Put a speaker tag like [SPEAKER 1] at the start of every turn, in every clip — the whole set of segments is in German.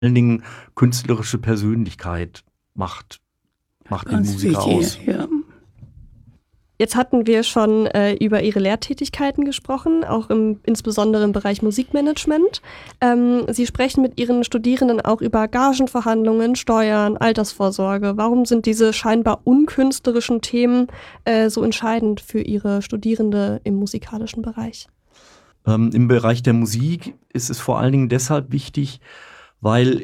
[SPEAKER 1] allen Dingen künstlerische Persönlichkeit macht den
[SPEAKER 2] Ganz
[SPEAKER 1] Musiker
[SPEAKER 2] wichtig,
[SPEAKER 1] aus.
[SPEAKER 2] ja.
[SPEAKER 3] Jetzt hatten wir schon über Ihre Lehrtätigkeiten gesprochen, auch insbesondere im Bereich Musikmanagement. Sie sprechen mit Ihren Studierenden auch über Gagenverhandlungen, Steuern, Altersvorsorge. Warum sind diese scheinbar unkünstlerischen Themen so entscheidend für Ihre Studierende im musikalischen Bereich?
[SPEAKER 1] Im Bereich der Musik ist es vor allen Dingen deshalb wichtig, weil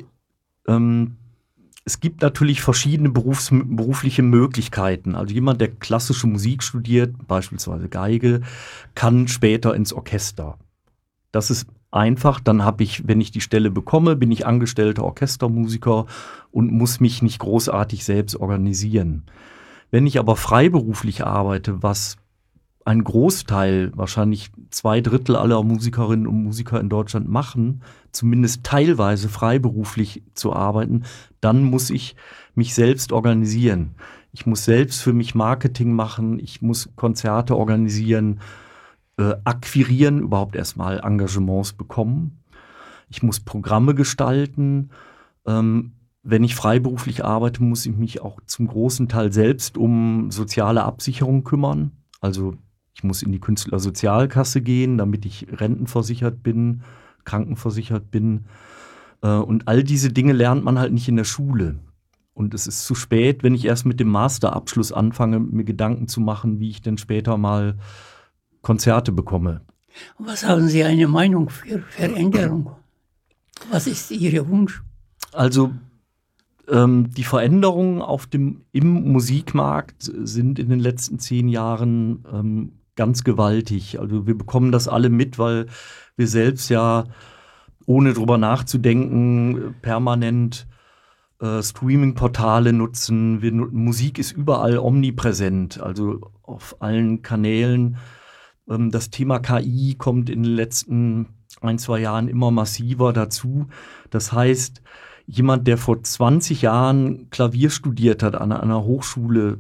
[SPEAKER 1] es gibt natürlich verschiedene berufliche Möglichkeiten. Also jemand, der klassische Musik studiert, beispielsweise Geige, kann später ins Orchester. Das ist einfach, dann habe ich, wenn ich die Stelle bekomme, bin ich angestellter Orchestermusiker und muss mich nicht großartig selbst organisieren. Wenn ich aber freiberuflich arbeite, was ein Großteil, wahrscheinlich 2/3 aller Musikerinnen und Musiker in Deutschland machen, zumindest teilweise freiberuflich zu arbeiten, dann muss ich mich selbst organisieren. Ich muss selbst für mich Marketing machen, ich muss Konzerte organisieren, akquirieren, überhaupt erstmal Engagements bekommen. Ich muss Programme gestalten. Wenn ich freiberuflich arbeite, muss ich mich auch zum großen Teil selbst um soziale Absicherung kümmern. Also ich muss in die Künstlersozialkasse gehen, damit ich rentenversichert bin, krankenversichert bin. Und all diese Dinge lernt man halt nicht in der Schule. Und es ist zu spät, wenn ich erst mit dem Masterabschluss anfange, mir Gedanken zu machen, wie ich denn später mal Konzerte bekomme.
[SPEAKER 2] Was haben Sie eine Meinung für Veränderung? Was ist Ihr Wunsch?
[SPEAKER 1] Also die Veränderungen im Musikmarkt sind in den letzten 10 Jahren ganz gewaltig. Also wir bekommen das alle mit, weil wir selbst ja, ohne drüber nachzudenken, permanent Streaming-Portale nutzen. Musik ist überall omnipräsent, also auf allen Kanälen. Das Thema KI kommt in den letzten 1-2 Jahren immer massiver dazu. Das heißt, jemand, der vor 20 Jahren Klavier studiert hat an einer Hochschule,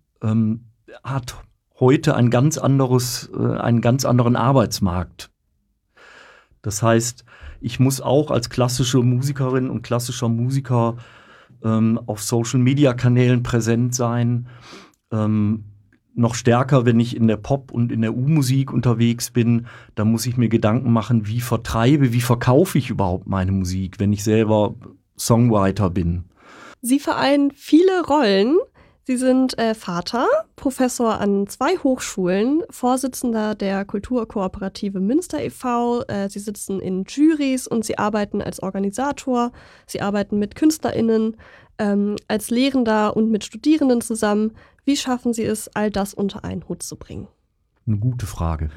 [SPEAKER 1] hat heute einen ganz anderen Arbeitsmarkt. Das heißt, ich muss auch als klassische Musikerin und klassischer Musiker auf Social-Media-Kanälen präsent sein. Noch stärker, wenn ich in der Pop- und in der U-Musik unterwegs bin, da muss ich mir Gedanken machen, wie verkaufe ich überhaupt meine Musik, wenn ich selber Songwriter bin.
[SPEAKER 3] Sie vereinen viele Rollen. Sie sind Vater, Professor an 2 Hochschulen, Vorsitzender der Kulturkooperative Münster e.V. Sie sitzen in Jurys und Sie arbeiten als Organisator. Sie arbeiten mit KünstlerInnen, als Lehrender und mit Studierenden zusammen. Wie schaffen Sie es, all das unter einen Hut zu bringen?
[SPEAKER 1] Eine gute Frage.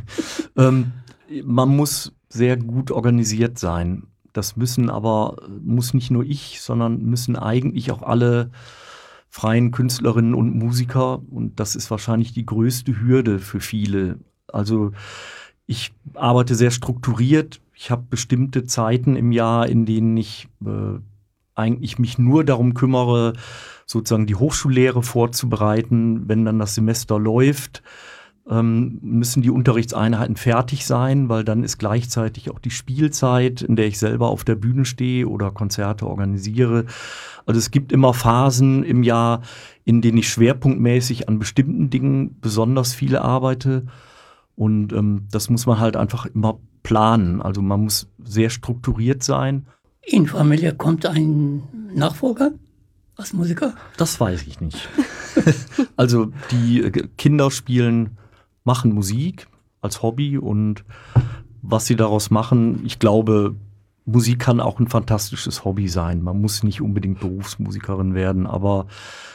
[SPEAKER 1] Man muss sehr gut organisiert sein. Das muss nicht nur ich, sondern müssen eigentlich auch alle freien Künstlerinnen und Musiker. Und das ist wahrscheinlich die größte Hürde für viele. Also ich arbeite sehr strukturiert. Ich habe bestimmte Zeiten im Jahr, in denen ich eigentlich mich nur darum kümmere, sozusagen die Hochschullehre vorzubereiten. Wenn dann das Semester läuft, müssen die Unterrichtseinheiten fertig sein, weil dann ist gleichzeitig auch die Spielzeit, in der ich selber auf der Bühne stehe oder Konzerte organisiere. Also es gibt immer Phasen im Jahr, in denen ich schwerpunktmäßig an bestimmten Dingen besonders viel arbeite. Und das muss man halt einfach immer planen. Also man muss sehr strukturiert sein.
[SPEAKER 2] In Familie kommt ein Nachfolger als Musiker?
[SPEAKER 1] Das weiß ich nicht. Also die Kinder machen Musik als Hobby und was sie daraus machen, ich glaube, Musik kann auch ein fantastisches Hobby sein. Man muss nicht unbedingt Berufsmusikerin werden, aber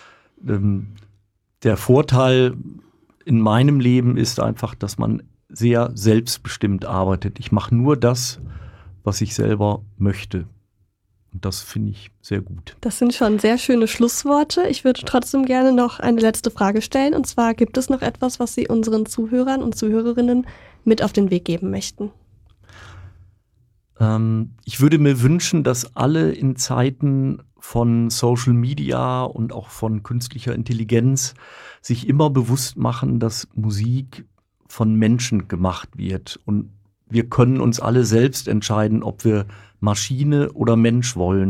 [SPEAKER 1] der Vorteil in meinem Leben ist einfach, dass man sehr selbstbestimmt arbeitet. Ich mache nur das, was ich selber möchte. Und das finde ich sehr gut.
[SPEAKER 3] Das sind schon sehr schöne Schlussworte. Ich würde trotzdem gerne noch eine letzte Frage stellen. Und zwar, gibt es noch etwas, was Sie unseren Zuhörern und Zuhörerinnen mit auf den Weg geben möchten?
[SPEAKER 1] Ich würde mir wünschen, dass alle in Zeiten von Social Media und auch von künstlicher Intelligenz sich immer bewusst machen, dass Musik von Menschen gemacht wird und wir können uns alle selbst entscheiden, ob wir Maschine oder Mensch wollen.